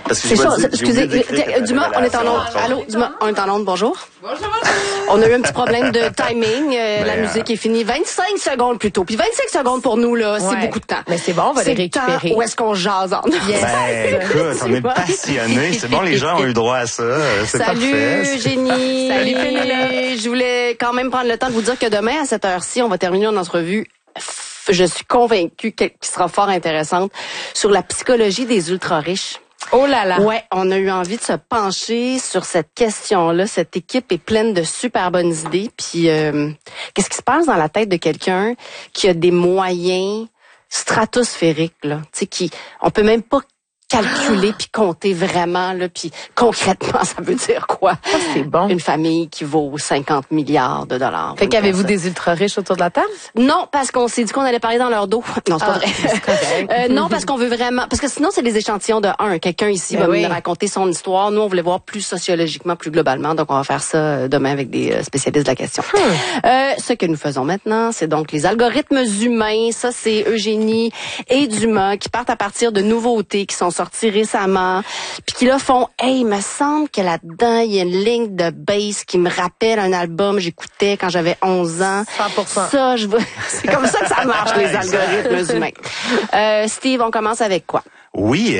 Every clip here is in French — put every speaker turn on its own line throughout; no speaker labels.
Parce que
C'est ça,
j'ai
excusez, Dumas, on est en onde. Allô, Dumas, on est en onde, bonjour. Bonjour. On a eu un petit problème de timing. La musique est finie 25 secondes plus tôt. Puis 25 secondes pour nous, là, c'est beaucoup de temps.
Mais c'est bon, on va les récupérer.
Où est-ce qu'on jase en
Yes.
Ben, écoute, on est passionnés. C'est bon, les gens ont eu droit à ça. C'est parfait.
Salut, Génie.
Salut, Pénélope.
Je voulais quand même prendre le temps de vous dire que demain, à cette heure-ci, on va terminer une entrevue. Je suis convaincue qu'elle sera fort intéressante sur la psychologie des ultra-riches.
Oh là là.
Ouais, on a eu envie de se pencher sur cette question-là. Cette équipe est pleine de super bonnes idées. Puis, qu'est-ce qui se passe dans la tête de quelqu'un qui a des moyens stratosphériques, là? Tu sais, on peut même pas calculer puis compter vraiment, là, puis concrètement, ça veut dire quoi?
C'est bon.
Une famille qui vaut 50 milliards de dollars.
Fait qu'avez-vous des ultra riches autour de la table?
Non, parce qu'on s'est dit qu'on allait parler dans leur dos. Non, c'est pas vrai. Non, parce qu'on veut vraiment, parce que sinon c'est des échantillons de un. Quelqu'un ici va me raconter son histoire. Nous, on voulait voir plus sociologiquement, plus globalement. Donc, on va faire ça demain avec des spécialistes de la question. Ce que nous faisons maintenant, c'est donc les algorithmes humains. Ça, c'est Eugénie et Dumas qui partent à partir de nouveautés qui sont sorties récemment, puis qui là font, hey, il me semble que là-dedans, il y a une ligne de bass qui me rappelle un album que j'écoutais quand j'avais 11 ans.
100%.
Ça, c'est comme ça que ça marche, les algorithmes humains. Steve, on commence avec quoi?
Oui,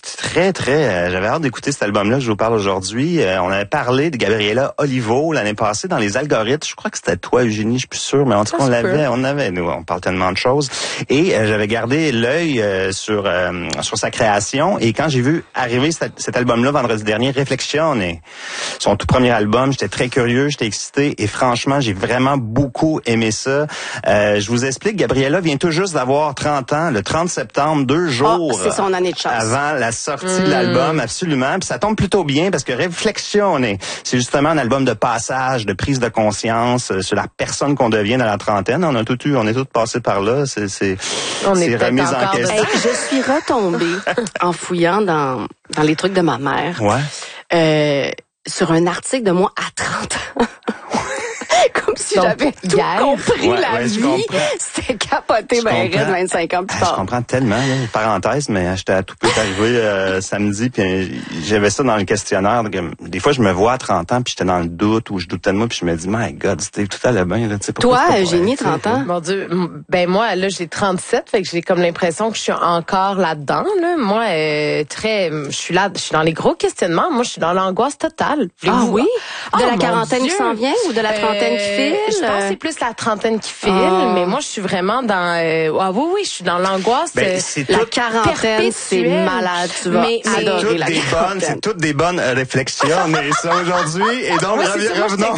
j'avais hâte d'écouter cet album-là que je vous parle aujourd'hui. On avait parlé de Gabriella Olivo l'année passée dans les algorithmes. Je crois que c'était toi, Eugénie, je suis plus sûr, mais en tout cas, on parle tellement de choses. Et j'avais gardé l'œil sur sa création. Et quand j'ai vu arriver cet album-là vendredi dernier, Reflexione, son tout premier album, j'étais très curieux, j'étais excité. Et franchement, j'ai vraiment beaucoup aimé ça. Je vous explique, Gabriella vient tout juste d'avoir 30 ans, le 30 septembre, 2 jours.
C'est son année de chance.
Avant la sortie de l'album, absolument. Puis ça tombe plutôt bien parce que Reflexione, c'est justement un album de passage, de prise de conscience sur la personne qu'on devient dans la trentaine. On est tous passés par là. C'est remise en question.
Hey, je suis retombée en fouillant dans les trucs de ma mère.
Ouais.
Sur un article de moi à 30 ans. Comme si j'avais tout compris la vie. C'était capoté, ben, 25 ans plus tard.
Je comprends tellement, là, parenthèse, mais j'étais à tout peu arrivé samedi, puis j'avais ça dans le questionnaire. Des fois, je me vois à 30 ans, puis j'étais dans le doute, ou je doutais de moi, puis je me dis, my God, c'était tout allait bien. Là,
toi, Eugénie, 30 ans?
Mon Dieu, ben moi, là, j'ai 37, fait que j'ai comme l'impression que je suis encore là-dedans. Là. Moi, je suis dans les gros questionnements. Moi, je suis dans l'angoisse totale.
Oui? De la quarantaine qui s'en vient, ou de la trentaine qui file?
Je pense que c'est plus la trentaine qui file, mais moi je suis vraiment dans oui, je suis dans l'angoisse.
La quarantaine, c'est malade, tu vas adorer la quarantaine.
C'est toutes des bonnes réflexions, mais ça aujourd'hui, et donc revenons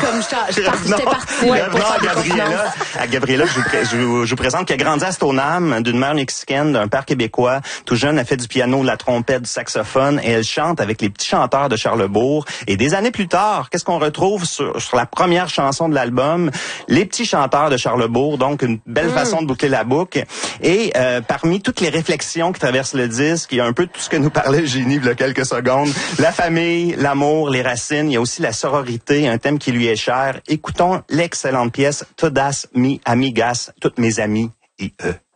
à Gabriella, je vous présente qui a grandi à Stoneham, d'une mère mexicaine, d'un père québécois. Tout jeune, elle fait du piano, de la trompette, du saxophone, et elle chante avec les petits chanteurs de Charlesbourg. Et des années plus tard, qu'est-ce qu'on retrouve sur la première chanson de l'album, Les petits chanteurs de Charlesbourg, donc une belle façon de boucler la boucle. Et parmi toutes les réflexions qui traversent le disque, il y a un peu tout ce que nous parlait Génie il y a quelques secondes. La famille, l'amour, les racines, il y a aussi la sororité, un thème qui lui est cher. Écoutons l'excellente pièce Todas mi amigas, toutes mes amies et eux.